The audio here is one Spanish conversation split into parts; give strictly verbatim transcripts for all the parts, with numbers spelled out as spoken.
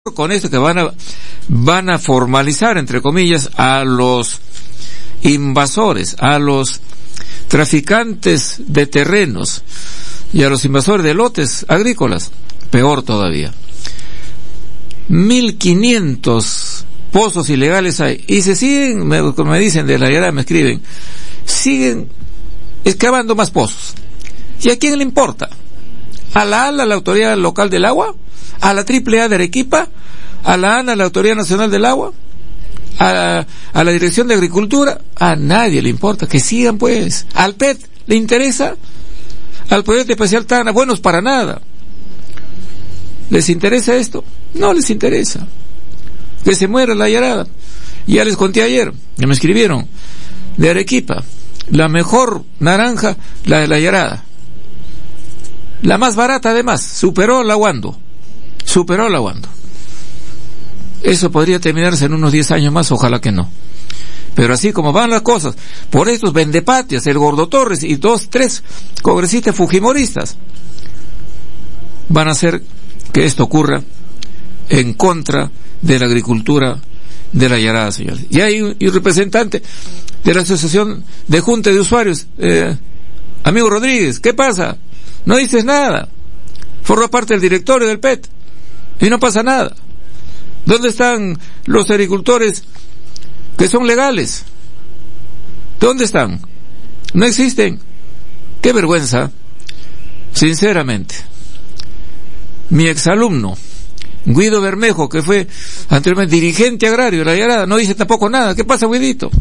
con esto que van a van a formalizar, entre comillas, a los invasores, a los traficantes de terrenos y a los invasores de lotes agrícolas. Peor todavía. mil quinientos pozos ilegales hay y se siguen, me, me dicen de la Yarada, me escriben, siguen excavando más pozos. ¿Y a quién le importa? ¿A la A L A, la Autoridad Local del Agua? ¿A la Triple A de Arequipa? ¿A la ANA, la Autoridad Nacional del Agua? ¿A, a la Dirección de Agricultura? A nadie le importa, que sigan pues. ¿Al P E T le interesa? ¿Al Proyecto Especial Tacna? Bueno, es para nada. ¿Les interesa esto? No les interesa. Que se muera la Yarada. Ya les conté ayer, ya me escribieron, de Arequipa, la mejor naranja, la de la Yarada. La más barata además, superó la Huando. Superó la Huando. Eso podría terminarse en unos diez años más, ojalá que no. Pero así como van las cosas, por estos vendepatrias, el Gordo Torres y dos, tres congresistas fujimoristas, van a hacer que esto ocurra en contra de la agricultura de la Yarada, señores. Y hay un, un representante de la Asociación de Junta de Usuarios, eh, amigo Rodríguez, ¿qué pasa? No dices nada. Forma parte del directorio del P E T y no pasa nada. ¿Dónde están los agricultores que son legales? ¿Dónde están? No existen. Qué vergüenza. Sinceramente. Mi exalumno, Guido Bermejo, que fue anteriormente dirigente agrario de la Yarada, no dice tampoco nada. ¿Qué pasa, Guidito?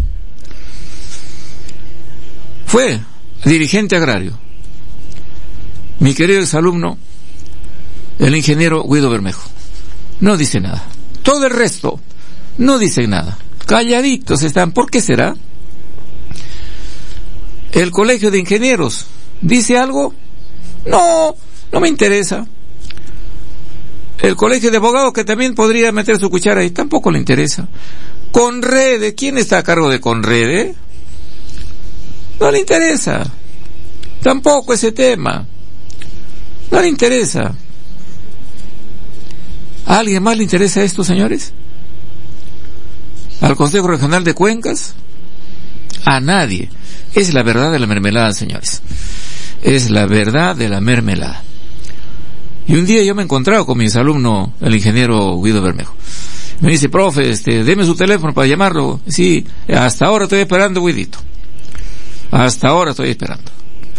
Fue dirigente agrario. Mi querido exalumno, el ingeniero Guido Bermejo, no dice nada. Todo el resto no dice nada. Calladitos están. ¿Por qué será? ¿El Colegio de Ingenieros dice algo? No, no me interesa. El Colegio de Abogados, que también podría meter su cuchara ahí, tampoco le interesa. Conrede, ¿quién está a cargo de Conrede? No le interesa. Tampoco ese tema. No le interesa. ¿A alguien más le interesa esto, señores? ¿Al Consejo Regional de Cuencas? A nadie. Es la verdad de la mermelada, señores. Es la verdad de la mermelada. Y un día yo me he encontrado con mi exalumno, el ingeniero Guido Bermejo. Me dice, profe, este, deme su teléfono para llamarlo. Sí, hasta ahora estoy esperando, Guidito. Hasta ahora estoy esperando.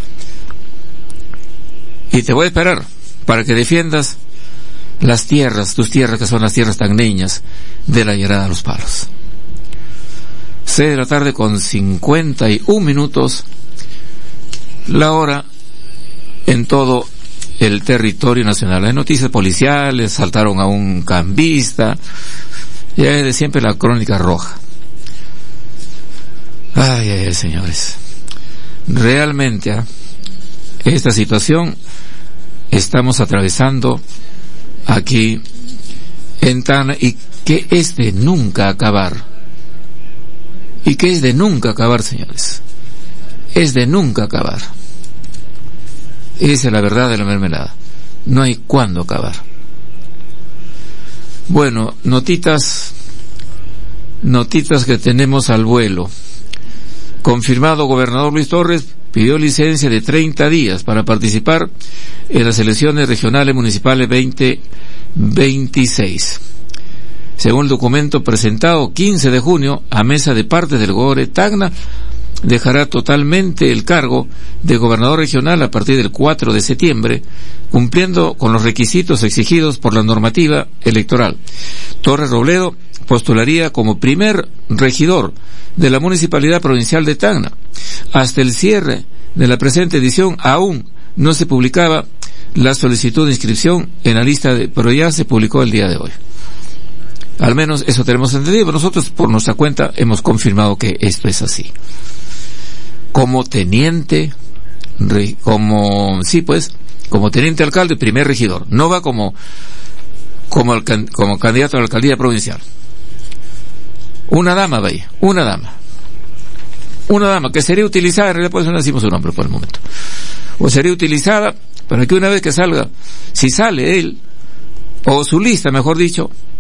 Y te voy a esperar para que defiendas las tierras, tus tierras, que son las tierras tacneñas de la Yarada de los Palos. Seis de la tarde con cincuenta y un minutos, la hora en todo el territorio nacional. Hay noticias policiales, saltaron a un cambista, ya es de siempre la crónica roja. Ay, ay, ay, señores. Realmente, ¿eh? Esta situación estamos atravesando aquí en Tacna, y que es de nunca acabar. Y que es de nunca acabar, señores. Es de nunca acabar. Esa es la verdad de la mermelada. No hay cuándo acabar. Bueno, notitas, notitas que tenemos al vuelo. Confirmado, gobernador Luis Torres pidió licencia de treinta días para participar en las elecciones regionales municipales veinte veintiséis. Según el documento presentado quince de junio a mesa de parte del Gore, Tacna dejará totalmente el cargo de gobernador regional a partir del cuatro de septiembre, cumpliendo con los requisitos exigidos por la normativa electoral. Torres Robledo postularía como primer regidor de la Municipalidad Provincial de Tacna. Hasta el cierre de la presente edición aún no se publicaba la solicitud de inscripción en la lista, de, pero ya se publicó el día de hoy. Al menos eso tenemos entendido. Nosotros por nuestra cuenta hemos confirmado que esto es así. Como teniente, como, sí pues, como teniente alcalde, primer regidor. No va como, como, alca, como candidato a la alcaldía provincial. Una dama, vaya, una dama. Una dama que sería utilizada, en realidad por eso no decimos su nombre por el momento. O sería utilizada para que una vez que salga, si sale él, o su lista, mejor dicho,